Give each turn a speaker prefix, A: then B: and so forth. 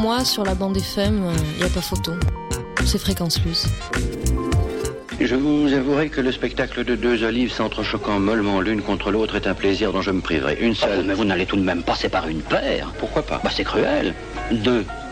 A: moi, sur la bande FM, il n'y a pas photo. C'est Fréquence Plus.
B: Je vous avouerai que le spectacle de deux olives s'entrechoquant mollement l'une contre l'autre est un plaisir dont je me priverai. Une seule.
C: Mais vous n'allez tout de même pas séparer une paire.
B: Pourquoi pas?
C: C'est cruel. Deux.